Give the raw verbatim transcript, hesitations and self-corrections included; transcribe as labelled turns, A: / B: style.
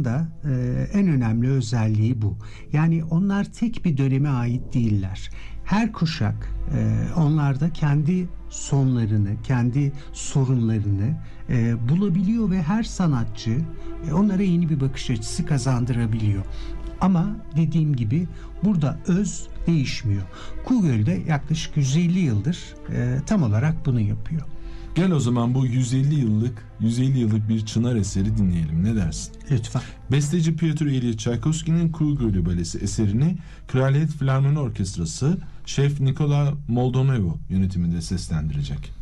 A: da e, en önemli özelliği bu. Yani onlar tek bir döneme ait değiller. Her kuşak e, onlarda kendi sonlarını, kendi sorunlarını e, bulabiliyor ve her sanatçı e, onlara yeni bir bakış açısı kazandırabiliyor. Ama dediğim gibi burada öz değişmiyor. Kuğugöl de yaklaşık yüz elli yıldır e, tam olarak bunu yapıyor.
B: Gel o zaman bu yüz elli yıllık yüz elli yıllık bir çınar eseri dinleyelim. Ne dersin?
A: Lütfen.
B: Besteci Piotr Ilyich Tchaikovsky'nin Kuğugölü Balesi eserini Kraliyet Filarmoni Orkestrası Şef Nikola Moldonevo yönetiminde seslendirecek.